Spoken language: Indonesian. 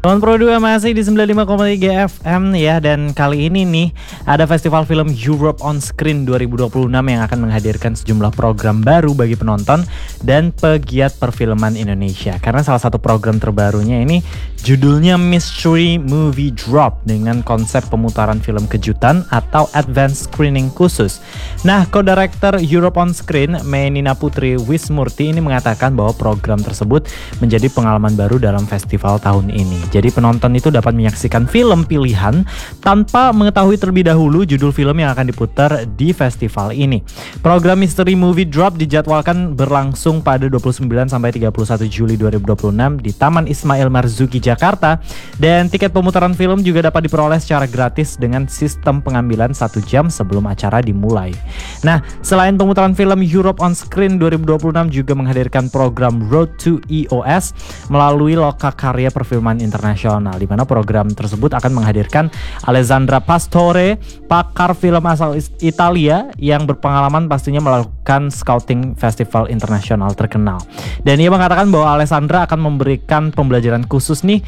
Non Pro 2 masih di 95,3 FM ya, dan kali ini nih ada Festival Film Europe on Screen 2026 yang akan menghadirkan sejumlah program baru bagi penonton dan pegiat perfilman Indonesia. Karena salah satu program terbarunya ini judulnya Mystery Movie Drop dengan konsep pemutaran film kejutan atau advance screening khusus. Nah, co-director Europe on Screen Menina Putri Wismurti ini mengatakan bahwa program tersebut menjadi pengalaman baru dalam festival tahun ini. Jadi penonton itu dapat menyaksikan film pilihan tanpa mengetahui terlebih dahulu judul film yang akan diputar di festival ini. Program Mystery Movie Drop dijadwalkan berlangsung pada 29 sampai 31 Juli 2026 di Taman Ismail Marzuki Jakarta, dan tiket pemutaran film juga dapat diperoleh secara gratis dengan sistem pengambilan 1 jam sebelum acara dimulai. Nah, selain pemutaran film Europe on Screen 2026 juga menghadirkan program Road to EOS melalui Lokakarya Perfilman Internasional, di mana program tersebut akan menghadirkan Alessandra Pastore, pakar film asal Italia yang berpengalaman pastinya melakukan scouting festival internasional terkenal. Dan ia mengatakan bahwa Alessandra akan memberikan pembelajaran khusus nih